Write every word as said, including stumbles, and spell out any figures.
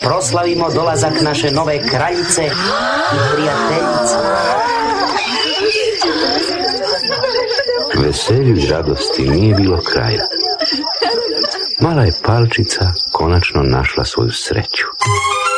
proslavimo dolazak naše nove kraljice i prijateljice. Veselju i radosti nije bilo kraja. Mala je palčica konačno našla svoju sreću.